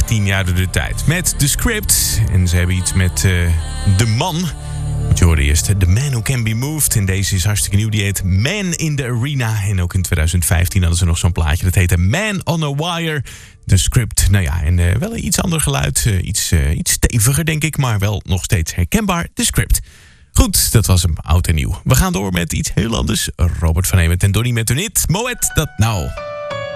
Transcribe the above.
10 jaar door de tijd. Met The Script. En ze hebben iets met De Man. Je hoorde eerst The Man Who Can Be Moved. En deze is hartstikke nieuw. Die heet Man in the Arena. En ook in 2015 hadden ze nog zo'n plaatje. Dat heette Man on a Wire. The Script. Nou ja, en wel een iets ander geluid. Iets steviger, denk ik. Maar wel nog steeds herkenbaar. The Script. Goed, dat was hem. Oud en nieuw. We gaan door met iets heel anders. Robert van Eemet en Donnie met hun hit. Moet dat nou?